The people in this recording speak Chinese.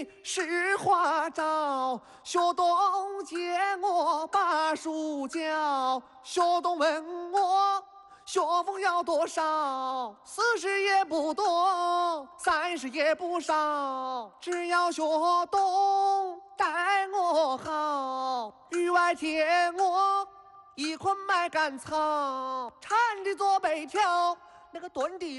你是花招。学东见我把书教，学东问我学费要多少？40也不多，30也不少，只要学东待我好，雨外天我一捆麦秆草，铲地做北条，那个蹲地。